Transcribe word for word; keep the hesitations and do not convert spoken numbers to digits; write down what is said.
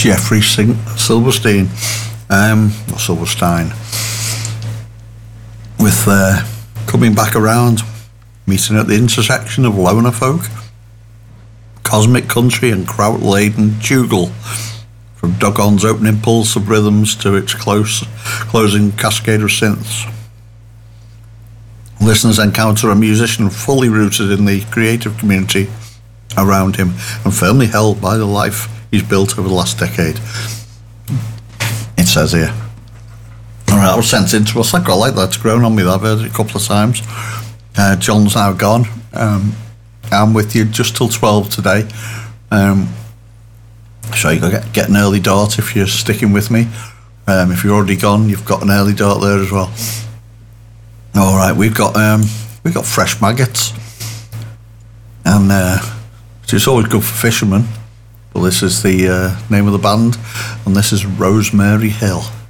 Jeffrey Sing- Silverstein, um, or Silverstein, with uh, Coming Back Around, meeting at the intersection of loner folk, cosmic country and kraut-laden jugal, from Dogon's opening pulse of rhythms to its close closing cascade of synths. Listeners encounter a musician fully rooted in the creative community around him and firmly held by the life he's built over the last decade. It says here. Alright, I was sent into us. I quite like that. It's grown on me. I've heard it a couple of times. Uh, John's now gone. Um, I'm with you just till twelve today. Um, so you get, get an early dart if you're sticking with me. Um, if you're already gone, you've got an early dart there as well. All right, we've got um, we've got Fresh Maggots, and uh, it's always good for fishermen. But this is the uh, name of the band, and this is Rosemary Hill.